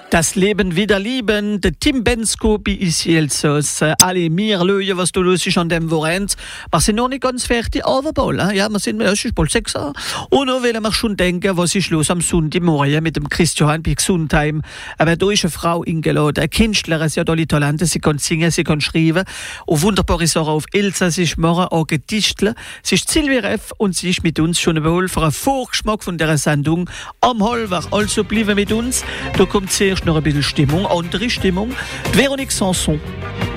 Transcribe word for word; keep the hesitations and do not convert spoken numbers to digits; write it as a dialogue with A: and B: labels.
A: Das Leben wieder lieben, der Tim Bensko bei Isielsos. Alle, mir lösen, was du los ist an dem Vorent. Wir sind noch nicht ganz fertig, aber bald. Ja, wir sind, es ist bald sechs Uhr. Und noch wollen wir schon denken, was ist los am Sonntagmorgen mit dem Christian bei Gesundheim. Aber da ist eine Frau eingeladen, eine Künstlerin, sie hat alle Talente, sie kann singen, sie kann schreiben. Und wunderbare Sachen auf Elsassisch machen, auch Gedichte. Sie ist Silvia Reff und sie ist mit uns schon wohl für einen Vorgeschmack von dieser Sendung am Halbwach. Also bleiben mit uns. Da kommt zuerst noch ein bisschen Stimmung, andere Stimmung. Véronique Sanson.